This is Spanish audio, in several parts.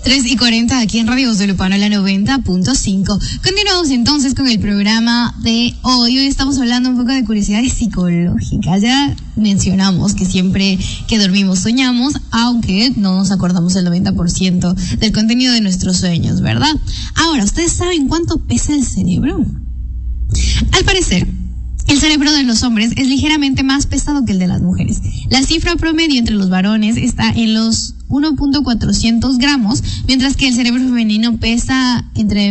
3:40 aquí en Radio Zulupano, la 90.5. Continuamos entonces con el programa de hoy. Hoy estamos hablando un poco de curiosidades psicológicas. Ya mencionamos que siempre que dormimos soñamos, aunque no nos acordamos el 90% del contenido de nuestros sueños, ¿verdad? Ahora, ¿ustedes saben cuánto pesa el cerebro? Al parecer, el cerebro de los hombres es ligeramente más pesado que el de las mujeres. La cifra promedio entre los varones está en los 1.400 gramos, mientras que el cerebro femenino pesa entre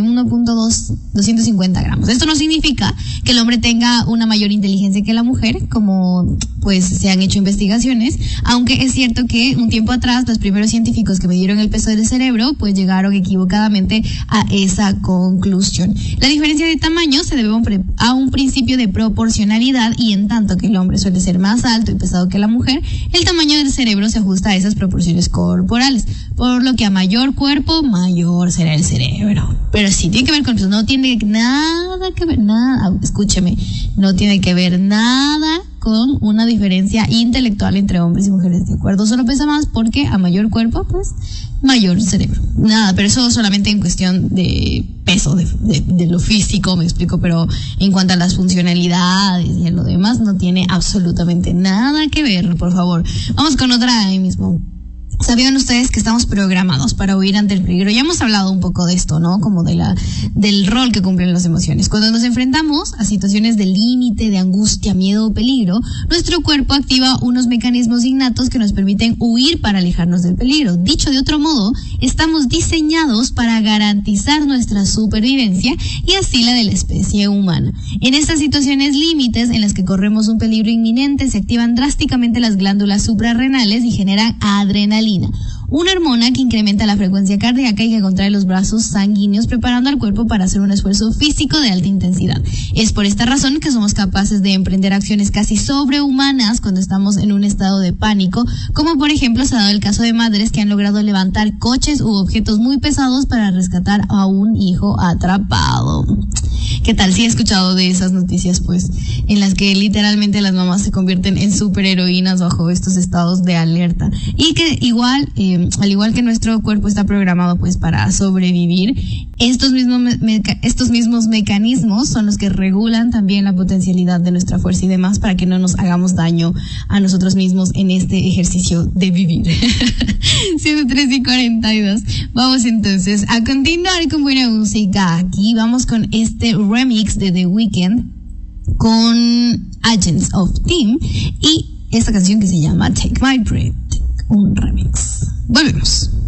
1.250 gramos. Esto no significa que el hombre tenga una mayor inteligencia que la mujer, como pues se han hecho investigaciones, aunque es cierto que un tiempo atrás los primeros científicos que midieron el peso del cerebro pues llegaron equivocadamente a esa conclusión. La diferencia de tamaño se debe a un principio de proporcionalidad, y en tanto que el hombre suele ser más alto y pesado que la mujer, el tamaño del cerebro se ajusta a esas proporciones corporales, por lo que a mayor cuerpo, mayor será el cerebro. Pero sí tiene que ver con eso, no tiene nada que ver, escúcheme, no tiene que ver nada con una diferencia intelectual entre hombres y mujeres, ¿de acuerdo? Solo pesa más porque a mayor cuerpo, pues, mayor cerebro. Nada, pero eso solamente en cuestión de peso, de lo físico, me explico, pero en cuanto a las funcionalidades y a lo demás, no tiene absolutamente nada que ver, por favor. Vamos con otra ahí mismo. ¿Sabían ustedes que estamos programados para huir ante el peligro? Ya hemos hablado un poco de esto, ¿no? Como del rol que cumplen las emociones. Cuando nos enfrentamos a situaciones de límite, de angustia, miedo o peligro, nuestro cuerpo activa unos mecanismos innatos que nos permiten huir para alejarnos del peligro. Dicho de otro modo, estamos diseñados para garantizar nuestra supervivencia y así la de la especie humana. En estas situaciones límites en las que corremos un peligro inminente, se activan drásticamente las glándulas suprarrenales y generan adrenalina, una hormona que incrementa la frecuencia cardíaca y que contrae los vasos sanguíneos, preparando al cuerpo para hacer un esfuerzo físico de alta intensidad. Es por esta razón que somos capaces de emprender acciones casi sobrehumanas cuando estamos en un estado de pánico, como por ejemplo se ha dado el caso de madres que han logrado levantar coches u objetos muy pesados para rescatar a un hijo atrapado. ¿Qué tal? Sí he escuchado de esas noticias, pues, en las que literalmente las mamás se convierten en superheroínas bajo estos estados de alerta. Y que igual, al igual que nuestro cuerpo está programado, pues, para sobrevivir, estos mismos mecanismos son los que regulan también la potencialidad de nuestra fuerza y demás para que no nos hagamos daño a nosotros mismos en este ejercicio de vivir. 3:42. Vamos entonces a continuar con buena música. Aquí vamos con este remix de The Weeknd con Agents of Team y esta canción que se llama Take My Breath, un remix. Volvemos.